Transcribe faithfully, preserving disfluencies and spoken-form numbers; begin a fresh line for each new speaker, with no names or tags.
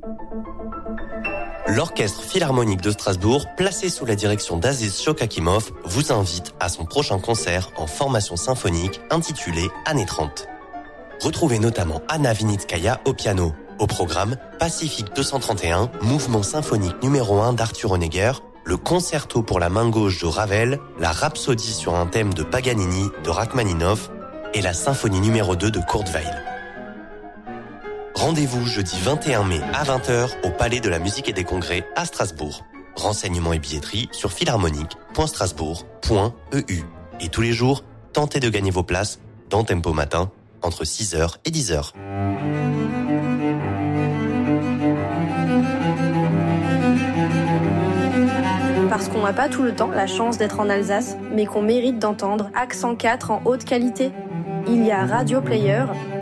L'Orchestre Philharmonique de Strasbourg, placé sous la direction d'Aziz Shokakimov, vous invite à son prochain concert en formation symphonique intitulé Années trente. Retrouvez notamment Anna Vinitskaya au piano. Au programme, Pacifique deux cent trente et un, mouvement symphonique numéro un d'Arthur Honegger, le concerto pour la main gauche de Ravel, la rhapsodie sur un thème de Paganini de Rachmaninoff et la symphonie numéro deux de Kurt Weill. Rendez-vous jeudi vingt et un mai à vingt heures au Palais de la Musique et des Congrès à Strasbourg. Renseignements et billetterie sur philharmonique point strasbourg point e u. Et tous les jours, tentez de gagner vos places dans Tempo Matin entre six heures et dix heures.
Parce qu'on n'a pas tout le temps la chance d'être en Alsace, mais qu'on mérite d'entendre Accent quatre en haute qualité. Il y a Radio Player,